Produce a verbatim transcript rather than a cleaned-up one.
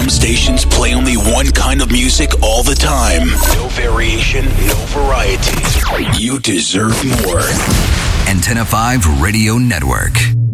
Some stations play only one kind of music all the time. No variation, no variety. You deserve more. Antenna five Radio Network.